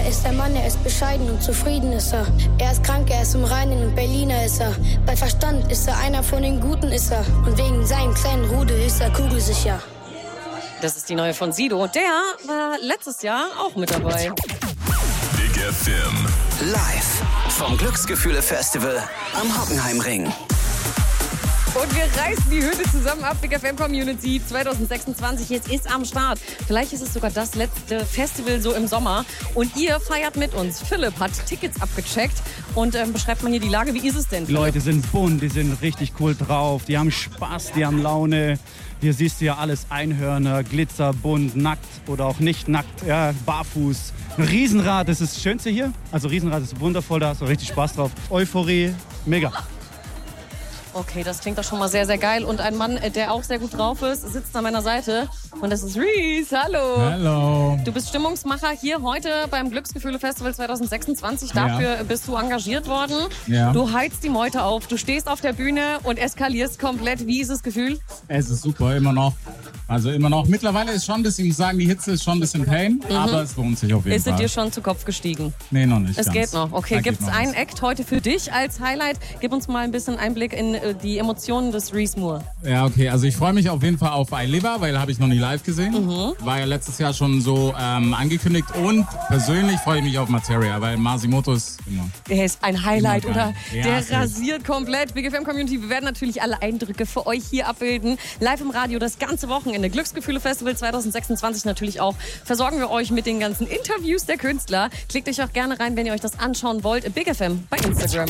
Wer ist der Mann? Er ist bescheiden und zufrieden ist er. Er ist krank, er ist im Reinen und Berliner ist er. Bei Verstand ist er einer von den Guten ist er. Und wegen seinem kleinen Rudel ist er kugelsicher. Das ist die neue von Sido. Der war letztes Jahr auch mit dabei. Big FM. Live vom Glücksgefühle-Festival am Hockenheimring. Und wir reißen die Hütte zusammen ab. Big FM Community 2026 jetzt ist am Start. Vielleicht ist es sogar das letzte Festival so im Sommer. Und ihr feiert mit uns. Philipp hat Tickets abgecheckt. Und beschreibt mal hier die Lage. Wie ist es denn, Die Leute sind bunt, die sind richtig cool drauf. Die haben Spaß, die haben Laune. Hier siehst du ja alles Einhörner, Glitzer, bunt, nackt oder auch nicht nackt, ja, barfuß. Ein Riesenrad, das ist das Schönste hier. Also Riesenrad ist wundervoll, da hast du richtig Spaß drauf. Euphorie, mega. Okay, das klingt doch schon mal sehr, sehr geil. Und ein Mann, der auch sehr gut drauf ist, sitzt an meiner Seite. Und das ist Reese. Hallo. Hallo. Du bist Stimmungsmacher hier heute beim Glücksgefühle-Festival 2026. Dafür bist du engagiert worden. Ja. Du heizt die Meute auf. Du stehst auf der Bühne und eskalierst komplett. Wie ist das Gefühl? Es ist super, immer noch. Also immer noch. Mittlerweile ist schon ein bisschen, ich muss sagen, die Hitze ist schon ein bisschen Pain, aber es lohnt sich auf jeden Fall. Ist es dir schon zu Kopf gestiegen? Nee, noch nicht. Es ganz. geht noch. Okay, gibt es einen Act heute für dich als Highlight? Gib uns mal ein bisschen Einblick in die Emotionen des Reese Moore. Ja, okay. Also ich freue mich auf jeden Fall auf I Live, weil habe ich noch nie live gesehen. War ja letztes Jahr schon so angekündigt. Und persönlich freue ich mich auf Materia, weil Masimoto ist immer. Der ist ein Highlight, Immer oder? geil. Ja, Der safe. rasiert komplett. Big FM Community, wir werden natürlich alle Eindrücke für euch hier abbilden. Live im Radio das ganze Wochenende. Glücksgefühle Festival 2026 natürlich auch. Versorgen wir euch mit den ganzen Interviews der Künstler. Klickt euch auch gerne rein, wenn ihr euch das anschauen wollt. Big FM bei Instagram.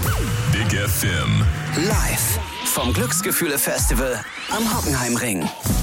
Big FM. Live vom Glücksgefühle-Festival am Hockenheimring.